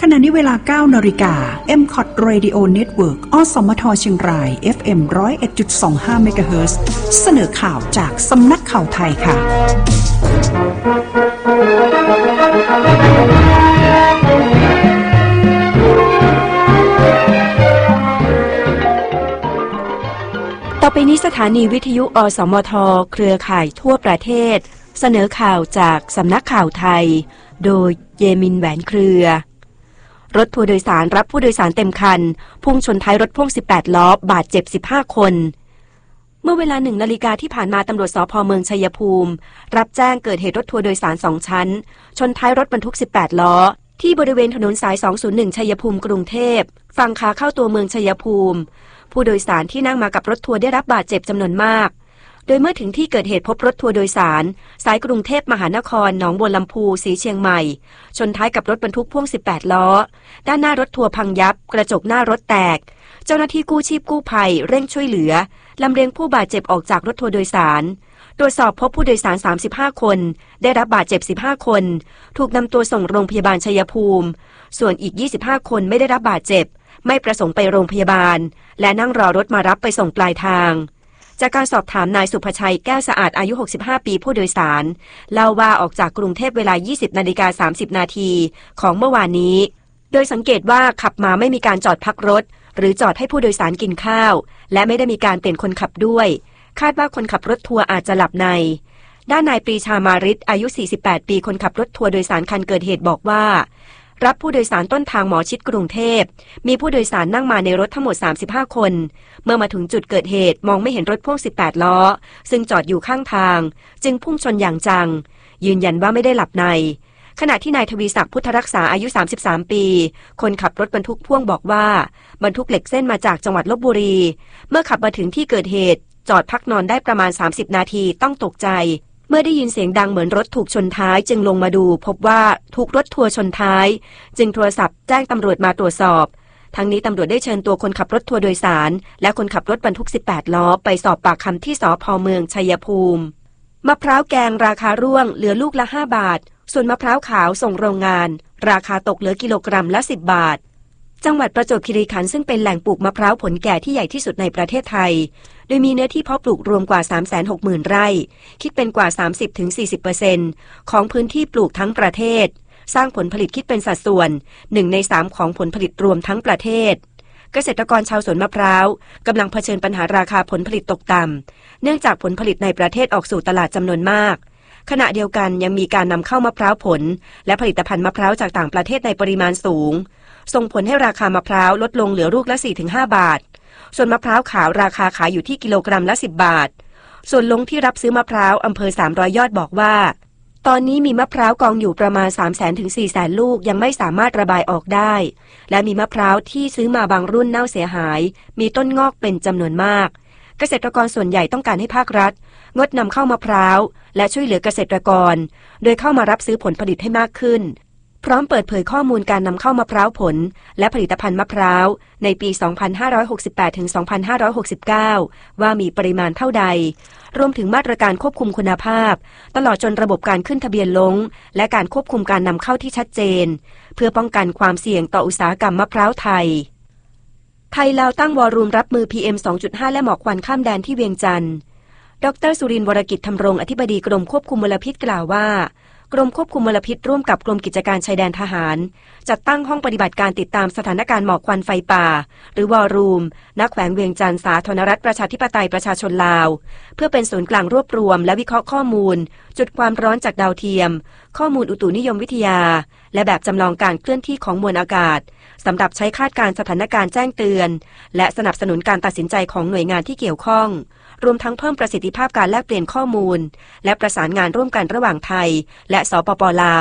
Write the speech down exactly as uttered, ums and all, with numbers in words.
ณะนี้เวลา เก้านาฬิกา เอ็ม ซี โอ ที Radio Network อสมทเชียงราย เอฟ เอ็ม หนึ่งศูนย์เอ็ดจุดสองห้า เมกะเฮิรตซ์ เสนอข่าวจากสำนักข่าวไทยค่ะต่อไปนี้สถานีวิทยุอสมทเครือข่ายทั่วประเทศเสนอข่าวจากสำนักข่าวไทยโดยเยมินแหวนเครือรถทัวร์โดยสารรับผู้โดยสารเต็มคันพุ่งชนท้ายรถพ่วงสิบแปดล้อบาดเจ็บสิบห้าคนเมื่อเวลาหนึ่งนาฬิกาที่ผ่านมาตำรวจสภ.เมืองชัยภูมิรับแจ้งเกิดเหตุรถทัวร์โดยสารสองชั้นชนท้ายรถบรรทุกสิบแปดล้อที่บริเวณถนนสายสองศูนย์หนึ่งชัยภูมิกรุงเทพฝั่งขาเข้าตัวเมืองชัยภูมิผู้โดยสารที่นั่งมากับรถทัวร์ได้รับบาดเจ็บจำนวนมากโดยเมื่อถึงที่เกิดเหตุพบรถทัวร์โดยสารสายกรุงเทพมหานครหนองบัวลำพูสีเชียงใหม่ชนท้ายกับรถบรรทุกพ่วงสิบแปดล้อด้านหน้ารถทัวร์พังยับกระจกหน้ารถแตกเจ้าหน้าที่กู้ชีพกู้ภัยเร่งช่วยเหลือลำเลียงผู้บาดเจ็บออกจากรถทัวร์โดยสารตรวจสอบพบผู้โดยสารสามสิบห้าคนได้รับบาดเจ็บสิบห้าคนถูกนำตัวส่งโรงพยาบาลชัยภูมิส่วนอีกยี่สิบห้าคนไม่ได้รับบาดเจ็บไม่ประสงค์ไปโรงพยาบาลและนั่งรอรถมารับไปส่งปลายทางจากการสอบถามนายสุภชัยแก้วสะอาดอายุหกสิบห้าปีผู้โดยสารเล่าว่าออกจากกรุงเทพเวลา ยี่สิบนาฬิกาสามสิบนาทีของเมื่อวานนี้โดยสังเกตว่าขับมาไม่มีการจอดพักรถหรือจอดให้ผู้โดยสารกินข้าวและไม่ได้มีการเปลี่ยนคนขับด้วยคาดว่าคนขับรถทัวร์อาจจะหลับในด้านนายปรีชามาริตอายุสี่สิบแปดปีคนขับรถทัวร์โดยสารคันเกิดเหตุบอกว่ารับผู้โดยสารต้นทางหมอชิดกรุงเทพมีผู้โดยสารนั่งมาในรถทั้งหมดสามสิบห้าคนเมื่อมาถึงจุดเกิดเหตุมองไม่เห็นรถพ่วงสิบแปดล้อซึ่งจอดอยู่ข้างทางจึงพุ่งชนอย่างจังยืนยันว่าไม่ได้หลับในขณะที่นายทวีศักดิ์พุทธรักษาอายุสามสิบสามปีคนขับรถบรรทุกพ่วงบอกว่าบรรทุกเหล็กเส้นมาจากจังหวัดลพบุรีเมื่อขับมาถึงที่เกิดเหตุจอดพักนอนได้ประมาณสามสิบนาทีต้องตกใจเมื่อได้ยินเสียงดังเหมือนรถถูกชนท้ายจึงลงมาดูพบว่าถูกรถทัวร์ชนท้ายจึงโทรศัพท์แจ้งตำรวจมาตรวจสอบทั้งนี้ตำรวจได้เชิญตัวคนขับรถทัวร์โดยสารและคนขับรถบรรทุกสิบแปดล้อไปสอบปากคำที่สภ.เมืองชัยภูมิมะพร้าวแกงราคาร่วงเหลือลูกละห้าบาทส่วนมะพร้าวขาวส่งโรงงานราคาตกเหลือกิโลกรัมละสิบบาทจังหวัดประจวบคีรีขันธ์ซึ่งเป็นแหล่งปลูกมะพร้าวผลแก่ที่ใหญ่ที่สุดในประเทศไทยโดยมีเนื้อที่เพาะปลูกรวมกว่า สามแสนหกหมื่น ไร่คิดเป็นกว่า สามสิบถึงสี่สิบเปอร์เซ็นต์ ของพื้นที่ปลูกทั้งประเทศสร้างผลผลิตคิดเป็นสัดส่วนหนึ่งในสามของผลผลิตรวมทั้งประเทศเกษตรกรชาวสวนมะพร้าวกำลังเผชิญปัญหาราคาผลผลิตตกต่ำเนื่องจากผลผลิตในประเทศออกสู่ตลาดจำนวนมากขณะเดียวกันยังมีการนำเข้ามะพร้าวผลและผลิตภัณฑ์มะพร้าวจากต่างประเทศในปริมาณสูงส่งผลให้ราคามะพร้าวลดลงเหลือลูกละ สี่ถึงห้า บาทส่วนมะพร้าวขาวราคาขายอยู่ที่กิโลกรัมละสิบบาทส่วนลงที่รับซื้อมะพร้าวอำเภอสามร้อยยอดบอกว่าตอนนี้มีมะพร้าวกองอยู่ประมาณ สามแสนถึงสี่แสน ลูกยังไม่สามารถระบายออกได้และมีมะพร้าวที่ซื้อมาบางรุ่นเน่าเสียหายมีต้นงอกเป็นจำนวนมากเกษตรกรส่วนใหญ่ต้องการให้ภาครัฐงดนำเข้ามะพร้าวและช่วยเหลือเกษตรกรโดยเข้ามารับซื้อผลผลิตให้มากขึ้นพร้อมเปิดเผยข้อมูลการนำเข้ามะพร้าวผลและผลิตภัณฑ์มะพร้าวในปี สองพันห้าร้อยหกสิบแปด ถึง สองพันห้าร้อยหกสิบเก้า ว่ามีปริมาณเท่าใดรวมถึงมาตรการควบคุมคุณภาพตลอดจนระบบการขึ้นทะเบียนลงและการควบคุมการนำเข้าที่ชัดเจนเพื่อป้องกันความเสี่ยงต่ออุตสาหกรรมมะพร้าวไทยไทยลาวตั้งวอรูมรับมือ พี เอ็ม สองจุดห้า และหมอกควันข้ามแดนที่เวียงจันทร์ดร.สุรินทร์วรกิจธำรงอธิบดีกรมควบคุมมลพิษกล่าวว่ากรมควบคุมมลพิษร่วมกับกรมกิจการชายแดนทหารจัดตั้งห้องปฏิบัติการติดตามสถานการณ์หมอกควันไฟป่าหรือวอรูมณ แขวงเวียงจันทร์สาธารณรัฐประชาธิปไตยประชาชนลาวเพื่อเป็นศูนย์กลางรวบรวมและวิเคราะห์ข้อมูลจุดความร้อนจากดาวเทียมข้อมูลอุตุนิยมวิทยาและแบบจำลองการเคลื่อนที่ของมวลอากาศสำหรับใช้คาดการณ์สถานการณ์แจ้งเตือนและสนับสนุนการตัดสินใจของหน่วยงานที่เกี่ยวข้องรวมทั้งเพิ่มประสิทธิภาพการแลกเปลี่ยนข้อมูลและประสานงานร่วมกันระหว่างไทยและสปป.ลาว